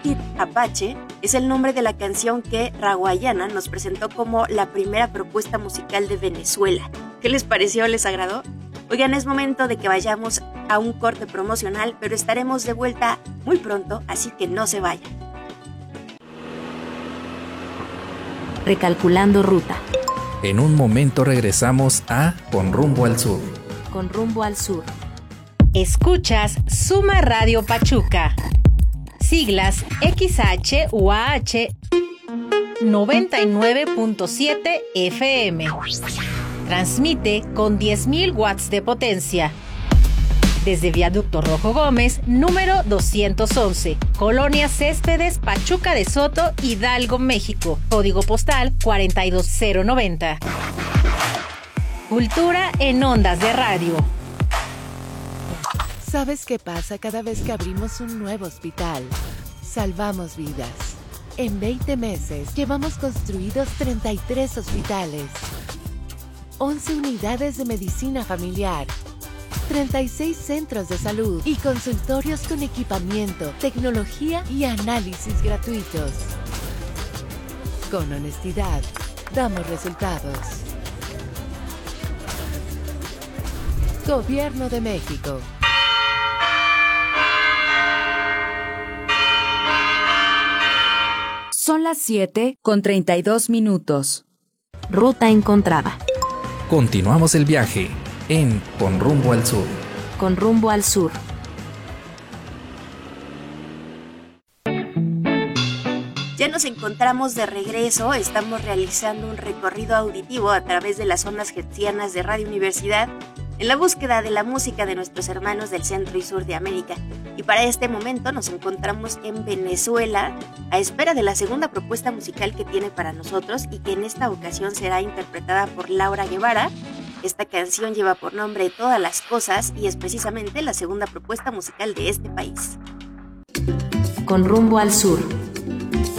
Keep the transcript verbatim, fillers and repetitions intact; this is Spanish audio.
Kid Apache es el nombre de la canción que Rawayana nos presentó como la primera propuesta musical de Venezuela. ¿Qué les pareció? ¿Les agradó? Oigan, es momento de que vayamos a un corte promocional, pero estaremos de vuelta muy pronto, así que no se vayan. Recalculando ruta. En un momento regresamos a Con Rumbo al Sur. Con Rumbo al Sur. Escuchas Suma Radio Pachuca. Siglas X H U A H noventa y nueve punto siete F M. Transmite con diez mil watts de potencia. Desde Viaducto Rojo Gómez, número doscientos once, Colonia Céspedes, Pachuca de Soto, Hidalgo, México. Código postal cuarenta y dos cero noventa. Cultura en ondas de radio. ¿Sabes qué pasa cada vez que abrimos un nuevo hospital? Salvamos vidas. En veinte meses llevamos construidos treinta y tres hospitales, once unidades de medicina familiar, treinta y seis centros de salud y consultorios con equipamiento, tecnología y análisis gratuitos. Con honestidad, damos resultados. Gobierno de México. Son las siete con treinta y dos minutos. Ruta encontrada. Continuamos el viaje en Con Rumbo al Sur. Con Rumbo al Sur. Ya nos encontramos de regreso, estamos realizando un recorrido auditivo a través de las zonas hertzianas de Radio Universidad en la búsqueda de la música de nuestros hermanos del centro y sur de América. Y para este momento nos encontramos en Venezuela, a espera de la segunda propuesta musical que tiene para nosotros y que en esta ocasión será interpretada por Laura Guevara. Esta canción lleva por nombre Todas las Cosas y es precisamente la segunda propuesta musical de este país. Con Rumbo al Sur.